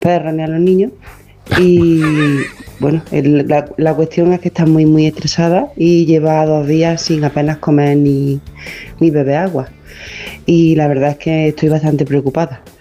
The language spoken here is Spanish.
perros ni a los niños. Y bueno, la cuestión es que está muy, muy estresada y lleva 2 días sin apenas comer ni beber agua. Y la verdad es que estoy bastante preocupada.